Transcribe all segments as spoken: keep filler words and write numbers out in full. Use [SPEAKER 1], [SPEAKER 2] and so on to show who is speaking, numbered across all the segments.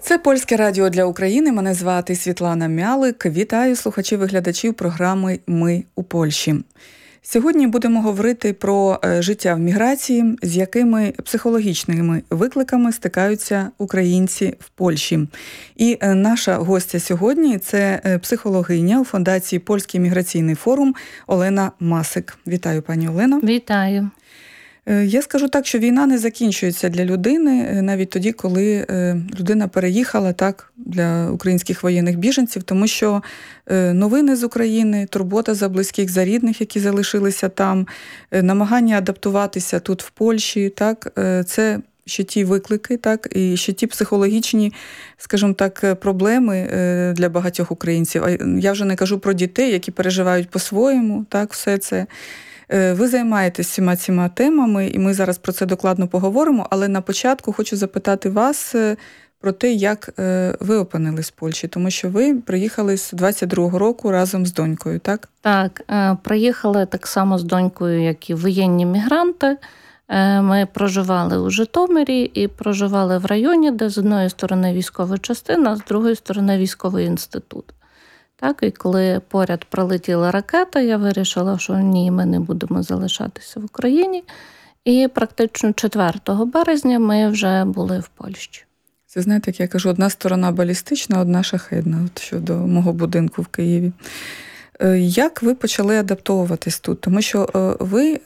[SPEAKER 1] Це Польське радіо для України. Мене звати Світлана Мялик. Вітаю слухачів і глядачів програми «Ми у Польщі». Сьогодні будемо говорити про життя в міграції, з якими психологічними викликами стикаються українці в Польщі. І наша гостя сьогодні – це психологиня у фондації «Польський міграційний форум» Олена Масик. Вітаю, пані Олено.
[SPEAKER 2] Вітаю.
[SPEAKER 1] Я скажу так, що війна не закінчується для людини навіть тоді, коли людина переїхала так для українських воєнних біженців, тому що новини з України, турбота за близьких, за рідних, які залишилися там, намагання адаптуватися тут в Польщі, так, це ще ті виклики, так, і ще ті психологічні, скажімо так, проблеми для багатьох українців. А я вже не кажу про дітей, які переживають по-своєму, так, все це. Ви займаєтесь всіма цими темами, і ми зараз про це докладно поговоримо, але на початку хочу запитати вас про те, як ви опинились в Польщі, тому що ви приїхали з двадцять другого року разом з донькою, так?
[SPEAKER 2] Так, приїхали так само з донькою, як і воєнні мігранти. Ми проживали у Житомирі і проживали в районі, де з одної сторони військова частина, а з другої сторони військовий інститут. Так, і коли поряд прилетіла ракета, я вирішила, що ні, ми не будемо залишатися в Україні. І практично четвертого березня ми вже були в Польщі.
[SPEAKER 1] Це, знаєте, як я кажу, одна сторона балістична, одна шахедна, от щодо мого будинку в Києві. Як ви почали адаптовуватись тут? Тому що ви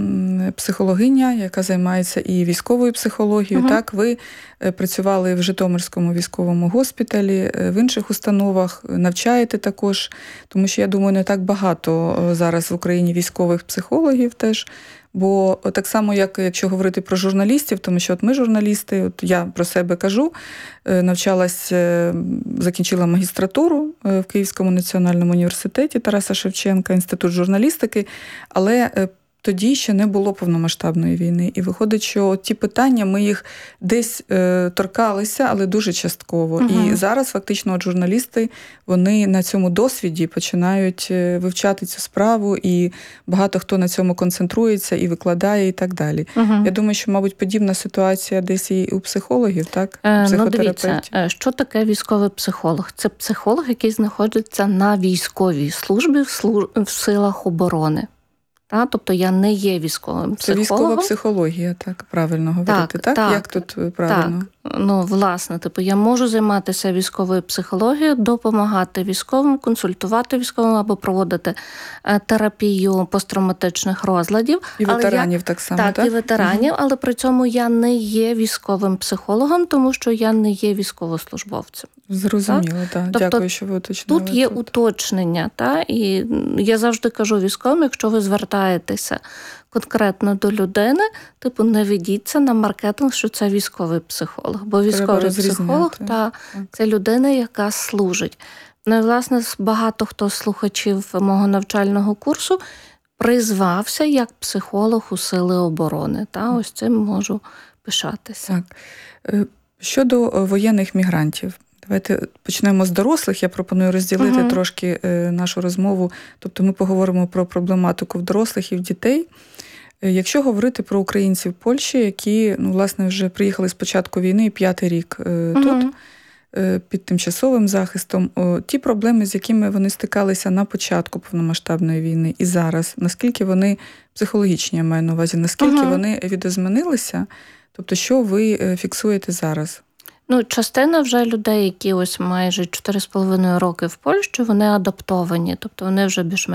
[SPEAKER 1] психологиня, яка займається і військовою психологією, угу. так? Ви працювали в Житомирському військовому госпіталі, в інших установах, навчаєте також, тому що, я думаю, не так багато зараз в Україні військових психологів теж. Бо так само, як якщо говорити про журналістів, тому що от ми журналісти, от я про себе кажу, навчалась, закінчила магістратуру в Київському національному університеті Тараса Шевченка, інститут журналістики, але тоді ще не було повномасштабної війни. І виходить, що ті питання, ми їх десь е, торкалися, але дуже частково. Угу. І зараз фактично от журналісти, вони на цьому досвіді починають вивчати цю справу, і багато хто на цьому концентрується і викладає, і так далі. Угу. Я думаю, що, мабуть, подібна ситуація десь і у психологів, так?
[SPEAKER 2] Е, ну, дивіться, що таке військовий психолог? Це психолог, який знаходиться на військовій службі в, служ... в силах оборони. Та, тобто я не є військовим психологом.
[SPEAKER 1] Це військова психологія, так, правильно говорити, так? так?
[SPEAKER 2] так
[SPEAKER 1] Як тут правильно?
[SPEAKER 2] Так. Ну, власне, типу, я можу займатися військовою психологією, допомагати військовим, консультувати військовим або проводити терапію посттравматичних розладів.
[SPEAKER 1] І ветеранів я, так само, так?
[SPEAKER 2] Так, і ветеранів, угу. але при цьому я не є військовим психологом, тому що я не є військовослужбовцем.
[SPEAKER 1] Зрозуміло, так. так.
[SPEAKER 2] Тобто,
[SPEAKER 1] Дякую, що ви уточнили.
[SPEAKER 2] Тут є тут. уточнення, та? І я завжди кажу військовим, якщо ви звертаєтеся конкретно до людини, типу, не ведіться на маркетинг, що це військовий психолог. Бо військовий психолог та це людина, яка служить. Ну, і, власне, багато хто з слухачів мого навчального курсу призвався як психолог у Сили оборони. Та? Ось цим можу пишатися.
[SPEAKER 1] Так. Щодо воєнних мігрантів. Давайте почнемо з дорослих. Я пропоную розділити uh-huh. трошки нашу розмову. Тобто ми поговоримо про проблематику в дорослих і в дітей. Якщо говорити про українців в Польщі, які, ну, власне, вже приїхали з початку війни, п'ятий рік uh-huh. тут, під тимчасовим захистом, ті проблеми, з якими вони стикалися на початку повномасштабної війни і зараз, наскільки вони психологічні, я маю на увазі, наскільки uh-huh. вони відозмінилися, тобто що ви фіксуєте зараз?
[SPEAKER 2] Ну, частина вже людей, які ось майже чотири з половиною роки в Польщі, вони адаптовані, тобто вони вже більш